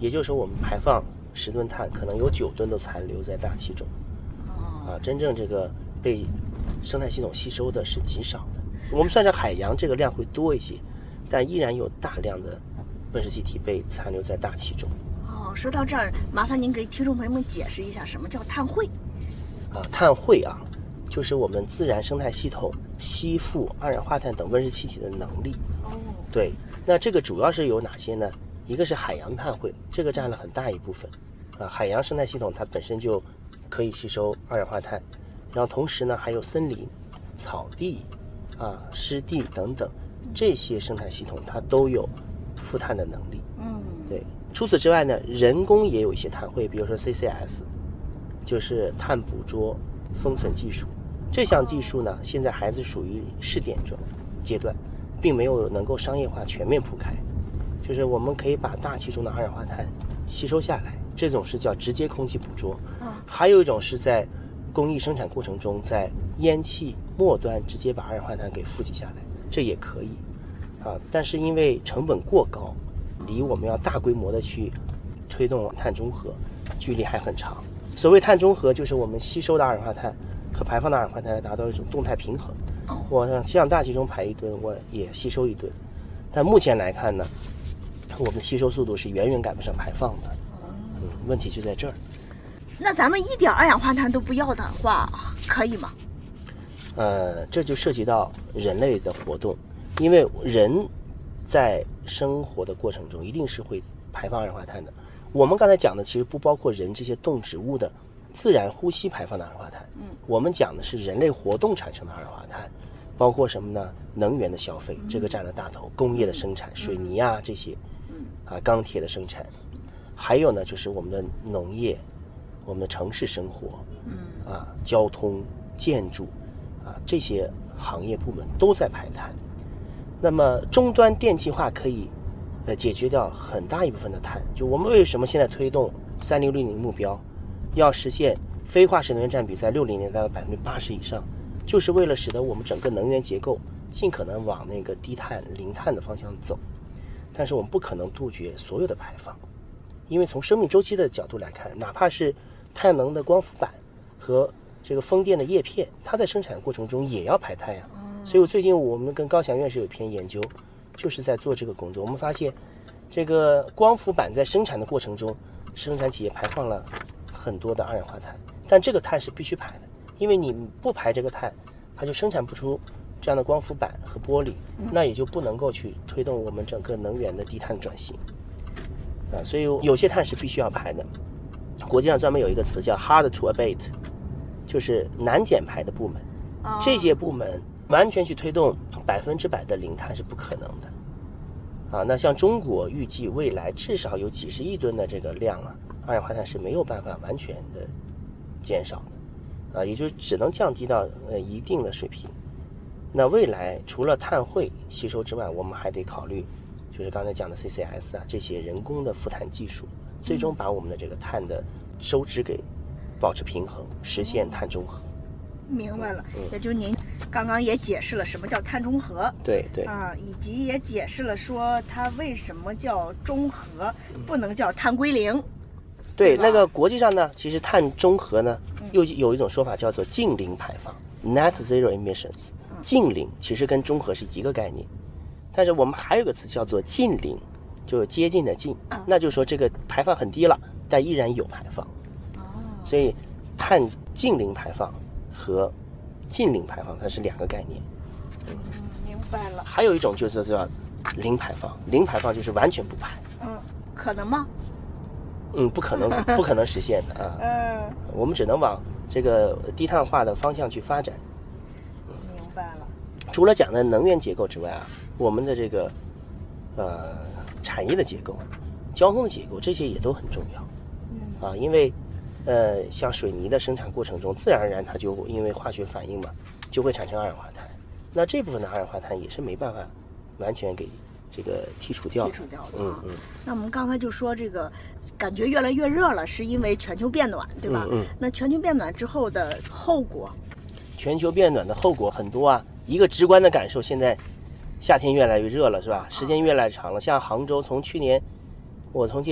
也就是说我们排放10吨碳，可能有9吨都残留在大气中。真正这个被生态系统吸收的是极少的。我们算是海洋这个量会多一些，但依然有大量的温室气体被残留在大气中。 说到这儿，麻烦您给听众朋友们解释一下什么叫碳汇。 碳汇就是我们自然生态系统吸附二氧化碳等温室气体的能力。对，那这个主要是有哪些呢？一个是海洋碳汇，这个占了很大一部分。海洋生态系统它本身就可以吸收二氧化碳，然后同时呢还有森林、草地、湿地等等，这些生态系统它都有负碳的能力。对。除此之外呢，人工也有一些碳汇，比如说 CCS， 就是碳捕捉封存技术。这项技术呢，现在还是属于试点阶段，并没有能够商业化全面铺开。就是我们可以把大气中的二氧化碳吸收下来，这种是叫直接空气捕捉。还有一种是在工艺生产过程中，在烟气末端直接把二氧化碳给富集下来，这也可以。但是因为成本过高，离我们要大规模的去推动碳中和距离还很长。所谓碳中和，就是我们吸收的二氧化碳和排放的二氧化碳要达到一种动态平衡。我向大气中排1吨，我也吸收1吨，但目前来看呢，我们的吸收速度是远远赶不上排放的。问题就在这儿。 那咱们一点二氧化碳都不要的话，可以吗？ 这就涉及到人类的活动，因为人在生活的过程中一定是会排放二氧化碳的。我们刚才讲的其实不包括人这些动植物的自然呼吸排放的二氧化碳，我们讲的是人类活动产生的二氧化碳，包括什么呢？能源的消费，这个占了大头，工业的生产，水泥这些，钢铁的生产，还有呢就是我们的农业，我们的城市生活，交通、建筑，这些行业部门都在排碳。那么终端电气化可以解决掉很大一部分的碳。就我们为什么现在推动3660目标，要实现非化石能源占比在60年达到80%以上，就是为了使得我们整个能源结构尽可能往那个低碳、零碳的方向走。但是我们不可能杜绝所有的排放，因为从生命周期的角度来看，哪怕是太阳能的光伏板和这个风电的叶片，它在生产过程中也要排碳呀。所以最近我们跟高翔院士有一篇研究，就是在做这个工作。我们发现这个光伏板在生产的过程中，生产企业排放了很多的二氧化碳，但这个碳是必须排的，因为你不排这个碳，它就生产不出这样的光伏板和玻璃，那也就不能够去推动我们整个能源的低碳转型。所以有些碳是必须要排的。国际上专门有一个词叫 hard to abate， 就是难减排的部门。这些部门完全去推动100%的零碳是不可能的。那像中国预计未来至少有几十亿吨的这个量二氧化碳是没有办法完全的减少的，也就只能降低到一定的水平。那未来除了碳汇吸收之外，我们还得考虑就是刚才讲的 CCS 这些人工的负碳技术，最终把我们的这个碳的收支给保持平衡，实现碳中和。 明白了，也就是您刚刚也解释了什么叫碳中和， 对以及也解释了说它为什么叫中和，不能叫碳归零。 对，那个国际上呢，其实碳中和呢，又有一种说法叫做净零排放 （Net Zero Emissions）。净零其实跟中和是一个概念，但是我们还有个词叫做近零，就接近的近，那就是说这个排放很低了，但依然有排放。所以碳净零排放和近零排放它是两个概念。 明白了。 还有一种就是叫零排放，零排放就是完全不排。 可能吗？ 不可能，不可能实现的我们只能往这个低碳化的方向去发展。 明白了。 除了讲的能源结构之外我们的这个产业的结构、交通的结构，这些也都很重要。因为像水泥的生产过程中，自然而然它就因为化学反应嘛，就会产生二氧化碳。那这部分的二氧化碳也是没办法完全给这个剔除掉的。 那我们刚才就说这个感觉越来越热了，是因为全球变暖，对吧？那全球变暖之后的后果？ 全球变暖的后果很多一个直观的感受，现在夏天越来越热了，是吧？时间越来越长了。像杭州从去年我从